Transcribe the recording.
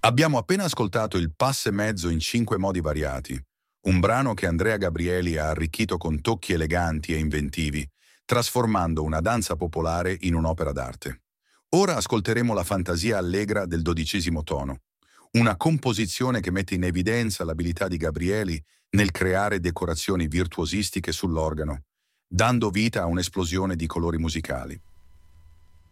Abbiamo appena ascoltato il Passe mezzo in 5 modi variati, un brano che Andrea Gabrieli ha arricchito con tocchi eleganti e inventivi, trasformando una danza popolare in un'opera d'arte. Ora ascolteremo la fantasia allegra del 12° tono, una composizione che mette in evidenza l'abilità di Gabrieli nel creare decorazioni virtuosistiche sull'organo, dando vita a un'esplosione di colori musicali.